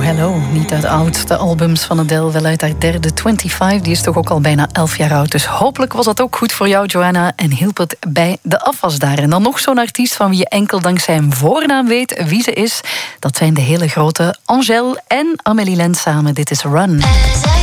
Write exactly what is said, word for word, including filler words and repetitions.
Hello. Niet uit oud. De albums van Adele, wel uit haar derde, vijfentwintig. Die is toch ook al bijna elf jaar oud. Dus hopelijk was dat ook goed voor jou, Joanna. En hielp het bij de afwas daar. En dan nog zo'n artiest van wie je enkel dankzij zijn voornaam weet wie ze is. Dat zijn de hele grote Angèle en Amélie Lens samen. Dit is Run.